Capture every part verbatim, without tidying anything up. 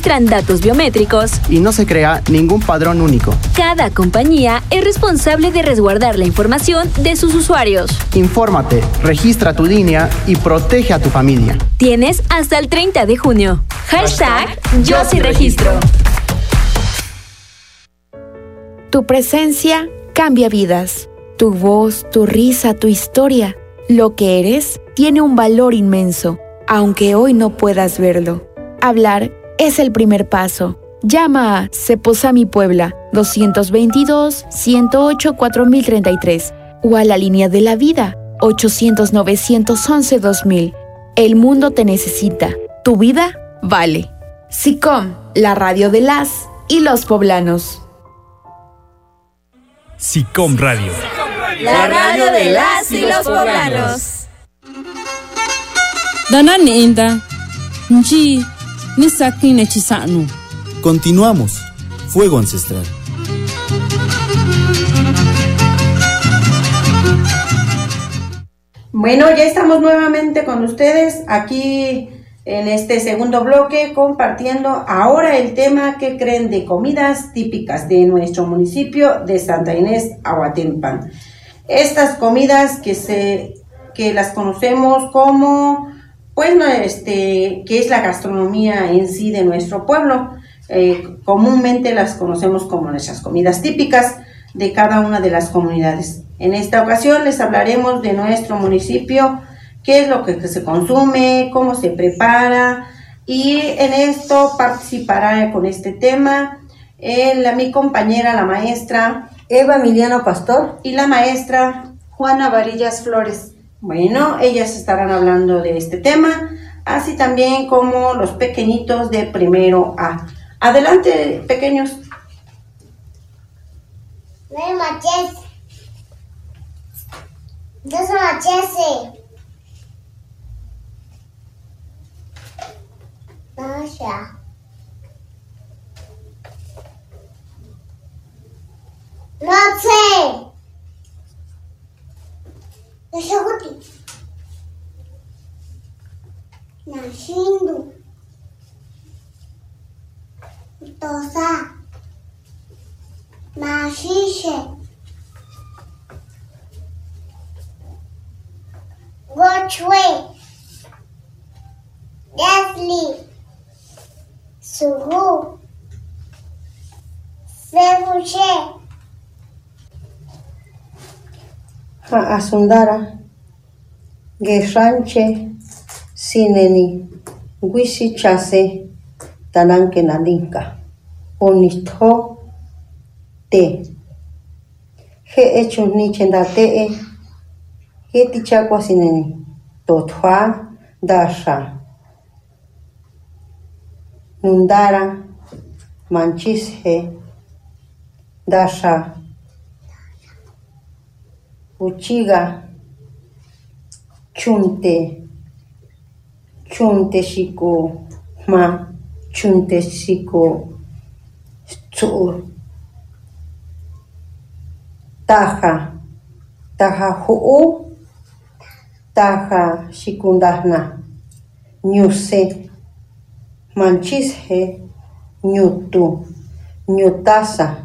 registran datos biométricos y no se crea ningún padrón único. Cada compañía es responsable de resguardar la información de sus usuarios. Infórmate, registra tu línea y protege a tu familia. Tienes hasta el treinta de junio. Hashtag Yo sí registro. Tu presencia cambia vidas. Tu voz, tu risa, tu historia. Lo que eres tiene un valor inmenso, aunque hoy no puedas verlo. Hablar es el primer paso. Llama a Ceposami Puebla dos dos dos, uno cero ocho, cuatro mil treinta y tres o a la línea de la vida ochocientos, novecientos once, dos mil. El mundo te necesita. Tu vida vale. SICOM, la radio de las y los poblanos. SICOM Radio. La radio de las y los poblanos. Danani inda, nji, ni sakine chisanu. Continuamos. Fuego ancestral. Bueno, ya estamos nuevamente con ustedes aquí en este segundo bloque compartiendo ahora el tema que creen de comidas típicas de nuestro municipio de Santa Inés, Ahuatempan. Estas comidas que se que las conocemos como, pues, no, este, que es la gastronomía en sí de nuestro pueblo. Eh, comúnmente las conocemos como nuestras comidas típicas de cada una de las comunidades. En esta ocasión les hablaremos de nuestro municipio, qué es lo que, que se consume, cómo se prepara, y en esto participará con este tema eh, la, mi compañera, la maestra Eva Emiliano Pastor y la maestra Juana Varillas Flores. Bueno, ellas estarán hablando de este tema, así también como los pequeñitos de primero A. Adelante, pequeños. No maches. Dos maches. Nasha. Noche. Nashaguti. Nashindu. Tosa. Mashishe. Gochwe. Gasly. Suhu. Sebuche. Ha Asundara. Geshanche. Sineni. Wisi chase. Tananke nalinka. Onitho. Te. He hecho ni chendate. He tichakwa sineni. Totwa. Dasha. Nundara. Manchishe. Dasha. Uchiga. Chunte. Chunte shiko. Ma. Chunte shiko. Tsur. Taja. Taja huu. Taja shikundahna. Nyuse. Manchishe. Nyutu. Nyutasa.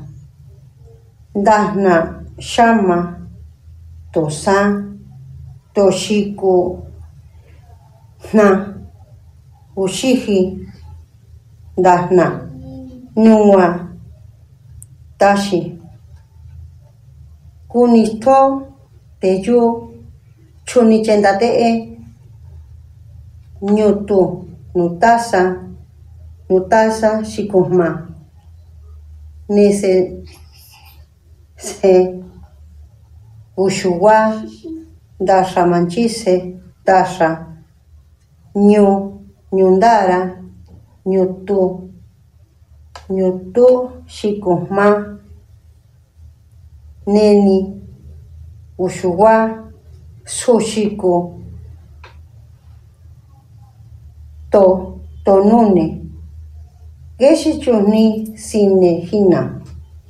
Dahna. Shama. Tosa. Toshiku. Na. Ushihi. Dahna. Nua. Tashi. Kunito. Teyu. Chunichendate. Nyutu. Nutasa. Nutasa. Shikuhma. Nese. Se. Ushuwa. Dasha manchise. Dasha. Nyu. Nyundara. Nyutu. Nyutu. Shikuhma. Neni. Ushuwa. Sushiku. To. Tonune. Geshichuni sine hina.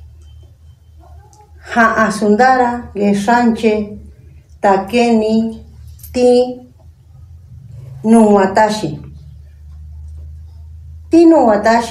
Ha asundara. Geshanche. Takeni. Ti. Nuwatashi. Ti nuwatashi.